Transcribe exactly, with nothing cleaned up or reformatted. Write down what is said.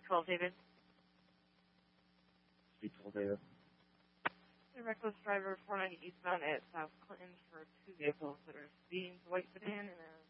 twelve, David. Speak twelve, David. The reckless driver four ninety eastbound at South Clinton for two vehicles that are speeding to white sedan and a